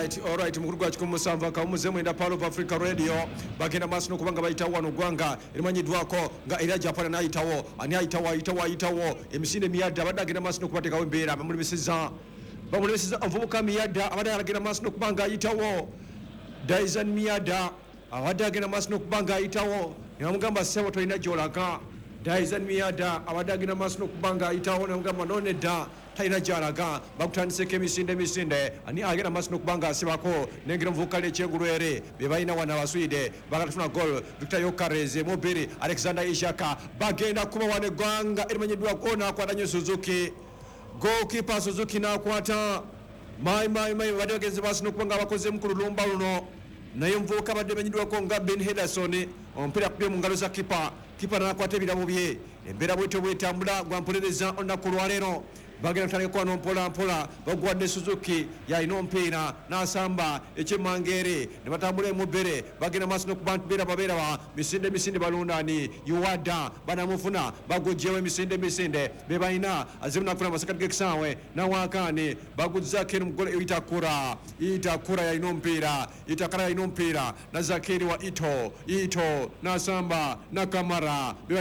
Alright mukuru gwa kikumu musanvu akawumuze mwenda Palo of Africa Radio bagenda maaso n'okubanga bayitawo wano ggwanga erimanyiddwako nga era Japan n'ayitawo ani ayitawo emisinde miyadde abadde agenda maaso n'okubateekawo embeera bamulemeseza omuvubuka miyadda abadde agenda maaso n'okubanga ayitawo Dyson miyadda abadde agenda maaso n'okubanga ayitawo ne bamugamba ssebo tolina gy'olaga Dyson miyadda abadde agenda maaso n'okubanga ayitawo ne bamugamba nonedda talina gy'alaga bakutandiseko emisinde ani agenda maaso n'okubanga asibako nengera omuvubuka l'ekyengulwere be balina wana abaswide bagatafuna gol Victor Yokareze mubiri Alexander Ishaka bagenda kuba wane eggwanga erimanyiddwako n'akwata nnyo Suzuki goalkeeper Suzuki n'akwata mayi badde bagenze maaso n'okubanga abakoze mu ku lulumba luno naye omuvubuka badde manyiddwako nga Ben Henderson omupiira kubye mu ngalo za kipa n'akwata ebirabo bye embeera bwetyo bwetambula gwampolereza olunaku lwaleero bagenda kutandika kwano mpola baguwadde Suzuki yalina omupiira n'asamba ekyemmangere ne batambula emubbere bagenda maaso n'okuba babeera misinde balundani yuwadda banamufuna bagujjewo emisinde be balina azibu nafuna amasakati g'ekisaawe nawakani baguzzaako mugolo itakura yalina omupiira na Zakiri wa ito n'asamba na Kamara